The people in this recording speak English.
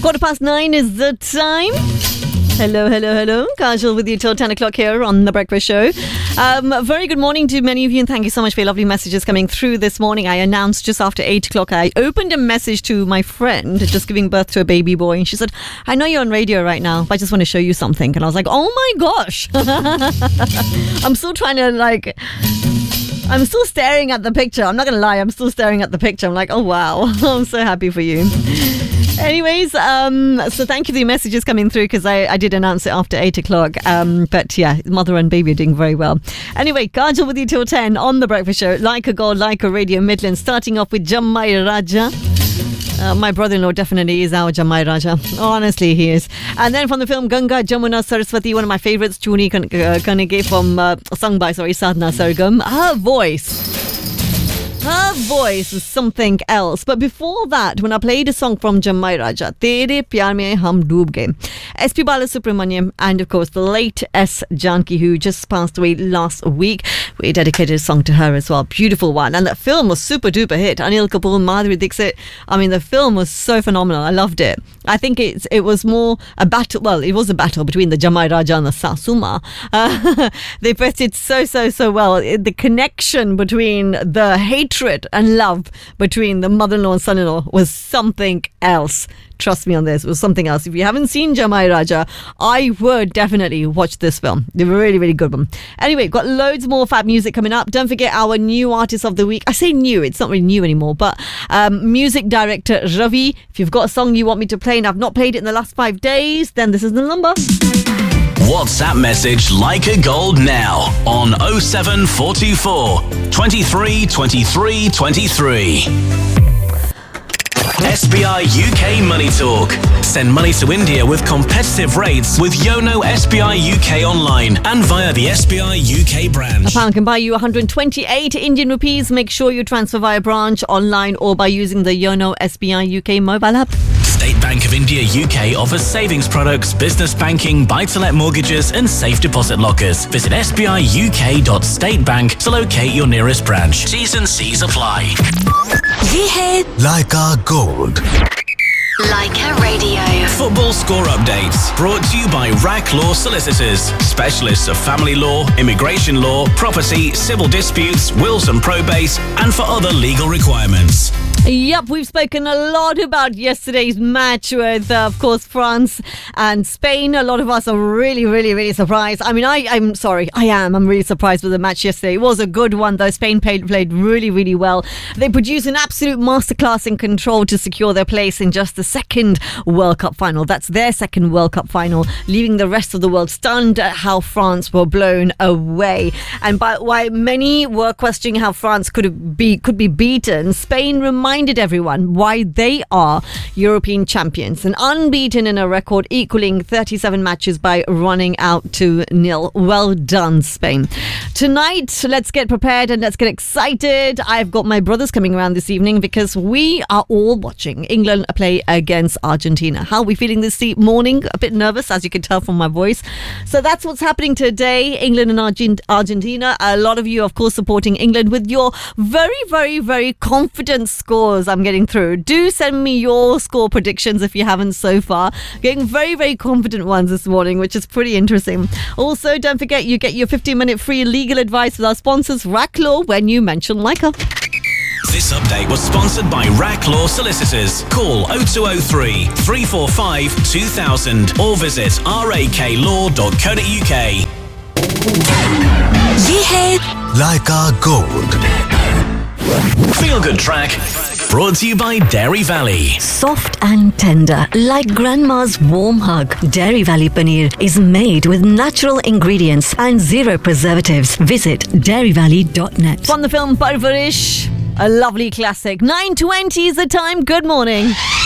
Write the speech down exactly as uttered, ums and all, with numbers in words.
Quarter past nine is the time. Hello, hello, hello. Kajal with you till ten o'clock here on The Breakfast Show. Um, very good morning to many of you, and thank you so much for your lovely messages coming through this morning. I announced just after eight o'clock, I opened a message to my friend just giving birth to a baby boy, and she said, I know you're on radio right now, but I just want to show you something. And I was like, oh my gosh. I'm still trying to like... I'm still staring at the picture. I'm not going to lie. I'm still staring at the picture. I'm like, oh, wow. I'm so happy for you. Anyways, um, so thank you for the messages coming through because I, I did announce it after eight o'clock. Um, but yeah, mother and baby are doing very well. Anyway, Kajal with you till ten on The Breakfast Show. Like a God, like a Radio Midlands. Starting off with Jammai Raja. Uh, my brother-in-law definitely is our Jammai Raja. Honestly, he is. And then from the film Ganga Jamuna Saraswati, one of my favourites, Chuni Kanage from uh, sung by sorry Sadhna Sargam. Her voice. Her voice is something else. But before that, when I played a song from Jammai Raja, Tere Pyar Mein Hum Doob Gaye, S P Balasubramaniam, and of course the late S. Janki, who just passed away last week. We dedicated a song to her as well. Beautiful one. And that film was super duper hit. Anil Kapoor, Madhuri Dixit. I mean, the film was so phenomenal. I loved it. I think it's, it was more a battle. Well, it was a battle between the Jammai Raja and the Sasuma. Uh, they put it so, so, so well. It, the connection between the hatred and love between the mother-in-law and son-in-law was something else. Trust me on this, it was something else. If you haven't seen Jammai Raja, I would definitely watch this film. They're a really, really good one. Anyway, got loads more fab music coming up. Don't forget our new artist of the week. I say new, it's not really new anymore, but um, music director Ravi. If you've got a song you want me to play and I've not played it in the last five days, then this is the number. WhatsApp message Like a Gold now on oh seven four two four, twenty-three, twenty-three, twenty-three. S B I U K Money Talk. Send money to India with competitive rates with Yono S B I U K online and via the S B I U K branch. A pound can buy you one hundred twenty-eight Indian rupees. Make sure you transfer via branch, online or by using the Yono S B I U K mobile app. State Bank of India U K offers savings products, business banking, buy-to-let mortgages and safe deposit lockers. Visit s b i u k dot state bank to locate your nearest branch. T's and C's apply. Ye hai Leica Gold. Leica Radio. Football score updates brought to you by Rack Law Solicitors, specialists of family law, immigration law, property, civil disputes, wills and probate, and for other legal requirements. Yep, we've spoken a lot about yesterday's match with, uh, of course, France and Spain. A lot of us are really, really, really surprised. I mean, I, I'm sorry, I am. I'm really surprised with the match yesterday. It was a good one, though. Spain played, played really, really well. They produced an absolute masterclass in control to secure their place in just the second World Cup final. That's their second World Cup final, leaving the rest of the world stunned at how France were blown away. And by why many were questioning how France could be could be beaten, Spain reminded everyone why they are European champions and unbeaten in a record equaling thirty-seven matches by running out to nil. Well done, Spain. Tonight, let's get prepared and let's get excited. I've got my brothers coming around this evening because we are all watching England play against Argentina. How are we feeling this morning? A bit nervous, as you can tell from my voice. So that's what's happening today. England and Argent- Argentina. A lot of you, of course, supporting England with your very, very, very confident scores I'm getting through. Do send me your score predictions if you haven't so far. Getting very, very confident ones this morning, which is pretty interesting. Also, don't forget you get your fifteen minute free legal advice with our sponsors, Rack Law, when you mention Leica. This update was sponsored by Rack Law Solicitors. Call oh two oh three, three four five, two thousand or visit rak law dot co dot u k. Ye hai Leica Gold. Feel Good Track brought to you by Dairy Valley. Soft and tender, like grandma's warm hug. Dairy Valley Paneer is made with natural ingredients and zero preservatives. Visit dairy valley dot net. From the film Parvarish, a lovely classic. nine twenty is the time. Good morning.